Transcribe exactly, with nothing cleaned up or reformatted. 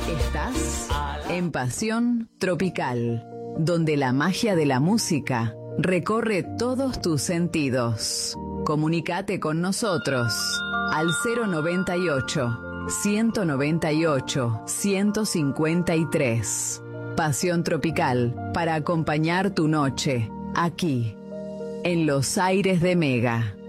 Estás en Pasión Tropical, donde la magia de la música recorre todos tus sentidos. Comunicate con nosotros al cero noventa y ocho, ciento noventa y ocho, ciento cincuenta y tres. Pasión Tropical, para acompañar tu noche, aquí, en los aires de Mega.